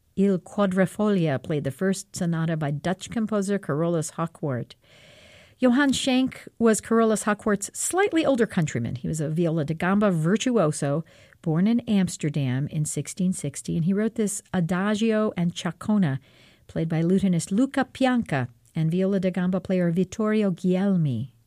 Il Quadrifoglio played the first sonata by Dutch composer Carolus Hochwart. Johann Schenk was Carolus Hochwart's slightly older countryman. He was a viola da gamba virtuoso, born in Amsterdam in 1660, and he wrote this Adagio and Chacona, played by lutenist Luca Pianca and viola da gamba player Vittorio Guglielmi.